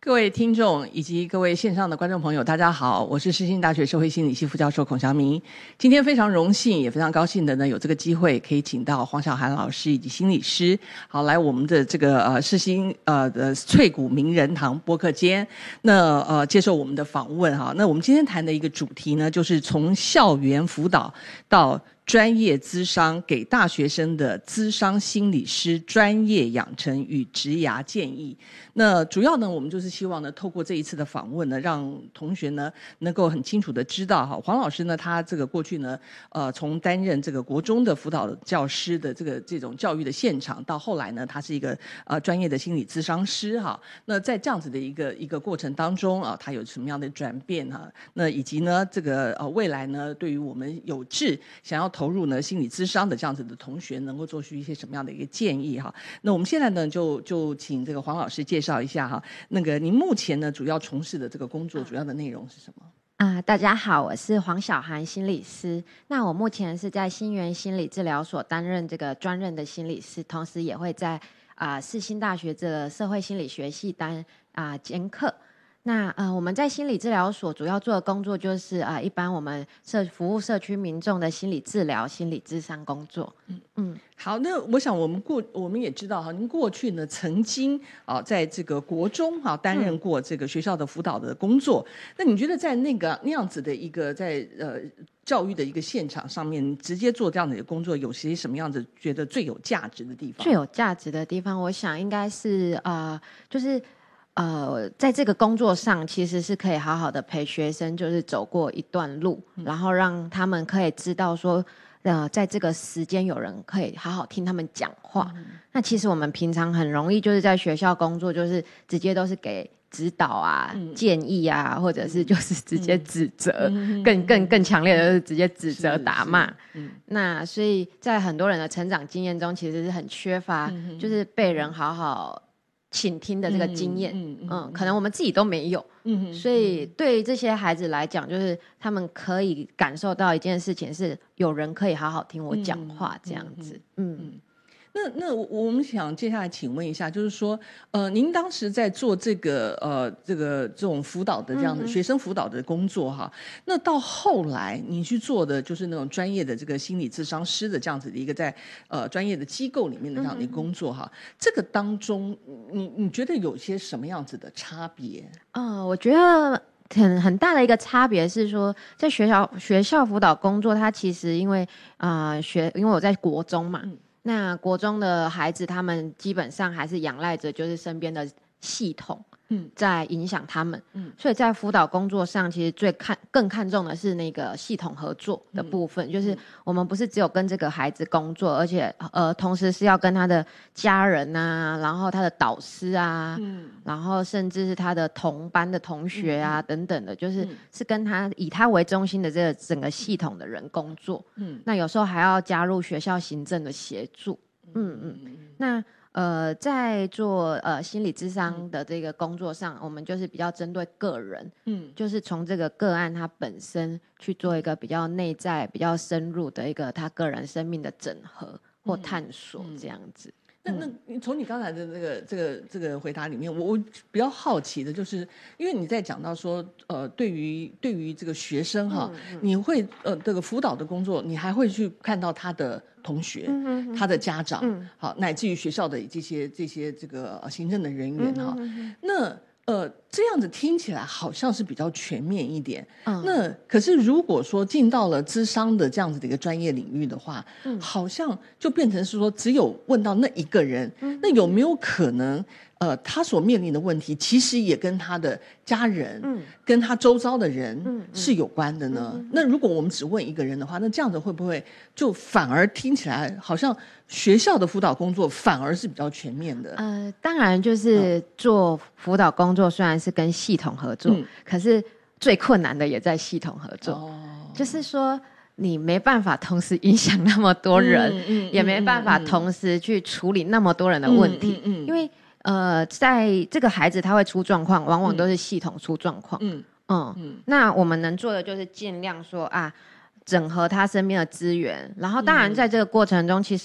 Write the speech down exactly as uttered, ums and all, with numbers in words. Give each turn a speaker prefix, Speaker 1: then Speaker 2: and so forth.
Speaker 1: 各位听众以及各位线上的观众朋友，大家好，我是世新大学社会心理系副教授孔祥明。今天非常荣幸，也非常高兴的呢，有这个机会可以请到黄小涵老师以及心理师，好来我们的这个呃世新呃的翠谷名人堂播客间，那呃接受我们的访问哈。那我们今天谈的一个主题呢，就是从校园辅导到专业咨商，给大学生的咨商心理师专业养成与职涯建议。那主要呢，我们就是希望呢，透过这一次的访问呢，让同学呢能够很清楚的知道哈，黄老师呢，他这个过去呢，呃，从担任这个国中的辅导教师的这个这种教育的现场，到后来呢，他是一个呃专业的心理咨商师哈。那在这样子的一个一个过程当中啊，他有什么样的转变哈？那以及呢，这个呃未来呢，对于我们有志想要投入呢心理咨商的这样子的同学，能够做出一些什么样的一个建议哈？那我们现在呢，就就请这个黄老师介绍一下哈。那个您目前呢，主要从事的这个工作主要的内容是什么？
Speaker 2: 啊、呃，大家好，我是黄小涵心理师。那我目前是在新源心理治疗所担任这个专任的心理师，同时也会在啊、呃、世新大学这个社会心理学系担啊、呃、兼课。那呃，我们在心理治疗所主要做的工作就是啊、呃，一般我们社服务社区民众的心理治疗、心理咨商工作。嗯嗯，
Speaker 1: 好，那我想我们过我们也知道哈，您过去呢曾经啊在这个国中哈、啊、担任过这个学校的辅导的工作。嗯、那你觉得在那个那样子的一个在呃教育的一个现场上面，直接做这样的一个工作，有些什么样子觉得最有价值的地方？
Speaker 2: 最有价值的地方，我想应该是呃，就是。呃，在这个工作上，其实是可以好好的陪学生，就是走过一段路，嗯、然后让他们可以知道说，呃，在这个时间有人可以好好听他们讲话。嗯、那其实我们平常很容易就是在学校工作，就是直接都是给指导啊、嗯、建议啊，或者是就是直接指责，嗯、更更更强烈的就是直接指责打骂。嗯、那所以在很多人的成长经验中，其实是很缺乏，嗯、就是被人好好倾听的这个经验，嗯, 嗯, 嗯可能我们自己都没有，嗯，所以对于这些孩子来讲，就是他们可以感受到一件事情是有人可以好好听我讲话，这样子，嗯。嗯嗯
Speaker 1: 那那我们想接下来请问一下，就是说，呃，您当时在做这个呃这个这种辅导的这样的、嗯、学生辅导的工作哈，那到后来你去做的就是那种专业的这个心理咨商师的这样子的一个在呃专业的机构里面的这样的一个工作哈，嗯、这个当中你你觉得有些什么样子的差别？
Speaker 2: 呃，我觉得。很很大的一个差别是说，在学校学校辅导工作，它其实因为啊、呃、学，因为我在国中嘛，嗯、那国中的孩子他们基本上还是仰赖着就是身边的系统，嗯，在影响他们，嗯，所以在辅导工作上，其实最看更看重的是那个系统合作的部分，嗯、就是我们不是只有跟这个孩子工作，而且呃，同时是要跟他的家人啊，然后他的导师啊，嗯，然后甚至是他的同班的同学啊、嗯、等等的，就是是跟他以他为中心的这个整个系统的人工作，嗯，那有时候还要加入学校行政的协助，嗯嗯，那。呃，在做呃心理咨商的这个工作上，嗯、我们就是比较针对个人，嗯，就是从这个个案他本身去做一个比较内在、比较深入的一个他个人生命的整合或探索，这样子。嗯
Speaker 1: 嗯、那那从你刚才的这个这个这个回答里面，我我比较好奇的就是，因为你在讲到说，呃，对于对于这个学生哈，嗯嗯、你会呃这个辅导的工作，你还会去看到他的同学、嗯、他的家长，嗯、好，乃至于学校的这些这些这个行政的人员哈，嗯、那。呃，这样子听起来好像是比较全面一点。嗯，那可是如果说进到了諮商的这样子的一个专业领域的话，嗯，好像就变成是说只有问到那一个人，嗯，那有没有可能？呃，他所面临的问题，其实也跟他的家人，嗯，跟他周遭的人是有关的呢。嗯嗯、那如果我们只问一个人的话，那这样子会不会就反而听起来好像学校的辅导工作反而是比较全面的？
Speaker 2: 呃，当然就是做辅导工作虽然是跟系统合作，嗯、可是最困难的也在系统合作。哦，就是说。你没办法同时影响那么多人，嗯嗯、也没办法同时去处理那么多人的问题，嗯嗯嗯、因为呃，在这个孩子他会出状况，往往都是系统出状况，嗯嗯嗯、那我们能做的就是尽量说啊，整合他身边的资源，然后当然在这个过程中，其实